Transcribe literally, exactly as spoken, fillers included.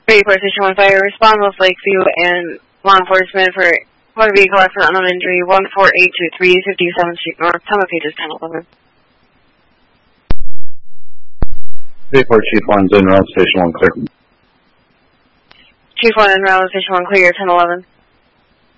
Bayport Station one Fire, respond with Lakeview and law enforcement for motor vehicle accident unknown injury, one four eight two three, fifty-seventh Street North, Tallahassee, ten eleven. Bayport Chief one, in route, Station one clear. Chief one, in route, Station one clear, ten eleven.